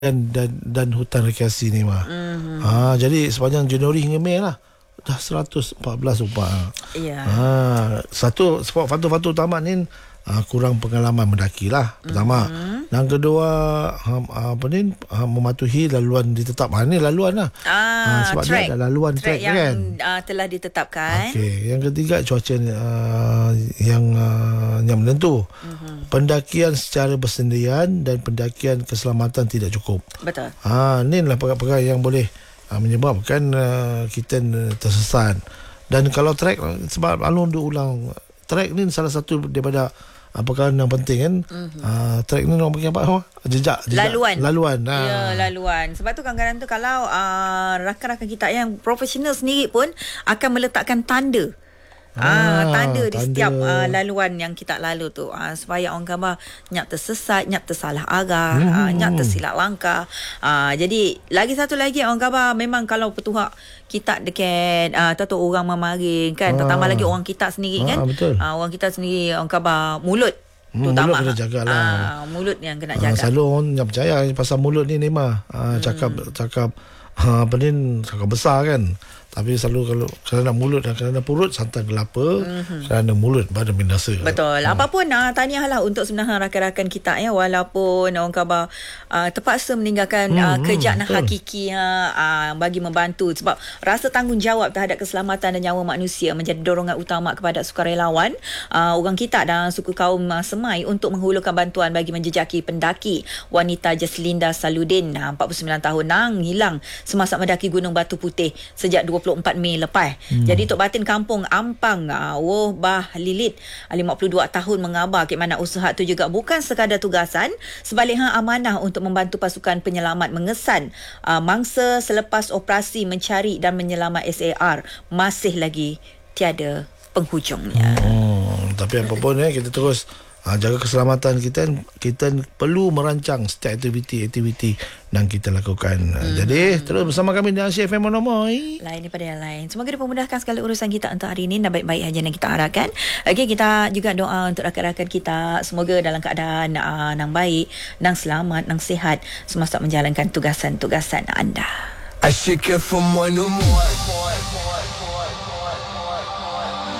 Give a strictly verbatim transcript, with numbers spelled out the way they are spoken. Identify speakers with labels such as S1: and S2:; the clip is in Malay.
S1: dan dan, dan hutan rekreasi ni mah. Mm-hmm. Ha, jadi sepanjang Januari hingga Mei lah dah seratus empat belas upah. Ya. Ha, satu spot faktor-faktor utama ni ha, kurang pengalaman mendaki lah. Pertama. Mm-hmm. Yang kedua ha, apa ni ha, mematuhi laluan ditetap. Ha, ni laluan lah.
S2: Ah,
S1: ha, sebab
S2: track.
S1: dia ada laluan track,
S2: track yang
S1: kan.
S2: Uh, telah ditetapkan.
S1: Okey, yang ketiga cuaca uh, yang uh, yang menentu. Mm-hmm. Pendakian secara bersendirian dan pendakian keselamatan tidak cukup.
S2: Betul.
S1: Ha, ni lah perkara-perkara yang boleh uh, menyebabkan uh, kita uh, tersesat. Dan kalau trek, sebab alun diulang, trek ni salah satu daripada uh, perkara yang penting kan. Mm-hmm. Uh, trek ni orang panggil apa? Oh, jejak, jejak.
S2: Laluan.
S1: Laluan. Ha.
S2: Ya, laluan. Sebab tu kadang-kadang tu kalau uh, rakan-rakan kita yang profesional sendiri pun akan meletakkan tanda. Ah, ah, tanda di tanda. setiap uh, laluan yang kita lalu tu uh, supaya orang gambar nyak tersesat, nyak tersalah arah, hmm. uh, nyak tersilap langkah. Uh, jadi lagi satu lagi orang gambar memang kalau petuhak kita dekat uh, tahu orang memaring kan, ah. tambah lagi orang kita sendiri ah, kan. Uh, orang kita sendiri orang gambar mulut.
S1: Hmm, mulut kena jagalah.
S2: Ah, mulut yang kena jaga.
S1: Ah, selalu orang yang percaya pasal mulut ni Nema. Ah, cakap hmm. cakap ah, apa ni cakap besar kan. Tapi selalu kalau kerana mulut dan kerana perut santan kelapa, mm-hmm. kerana mulut pada binasa.
S2: Betul. Ha. Apapun uh, tahniahlah untuk sebenarnya rakan-rakan kita ya, walaupun orang khabar uh, terpaksa meninggalkan uh, hmm, kerjaan hmm, hakiki uh, bagi membantu, sebab rasa tanggungjawab terhadap keselamatan dan nyawa manusia menjadi dorongan utama kepada sukarelawan uh, orang kita dan suku kaum uh, Semai untuk menghulurkan bantuan bagi menjejaki pendaki wanita Jaslinda Saludin, uh, empat puluh sembilan tahun nang hilang semasa mendaki Gunung Batu Putih sejak dua puluh empat Mei lepas. Hmm. Jadi Tok Batin Kampung Ampang uh, Woh Bah Lilit uh, lima puluh dua tahun mengabar ke mana usaha tu juga bukan sekadar tugasan, sebaliknya amanah untuk membantu pasukan penyelamat mengesan uh, mangsa selepas operasi mencari dan menyelamat S A R masih lagi tiada penghujungnya.
S1: Hmm, tapi apapun eh kita terus Ha, jaga keselamatan kita, kita perlu merancang setiap aktiviti-aktiviti yang kita lakukan. Hmm. Jadi terus bersama kami di Asia F M Monomoy.
S2: Lain daripada yang lain. Semoga dipermudahkan segala urusan kita untuk hari ini dan baik-baik saja yang kita harapkan. Okey, kita juga doa untuk rakan-rakan kita semoga dalam keadaan uh, nang baik, nang selamat, nang sihat semasa menjalankan tugasan-tugasan anda.
S3: I should get from one more.